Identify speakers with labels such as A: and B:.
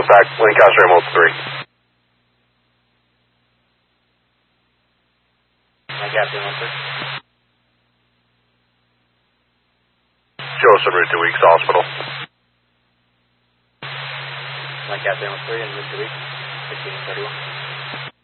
A: contact, Lancaster Ambulance 3.
B: Lancaster Ambulance 3.
A: Show us en route to Weeks Hospital.
B: Lancaster Ambulance 3 en route to Weeks, 1631.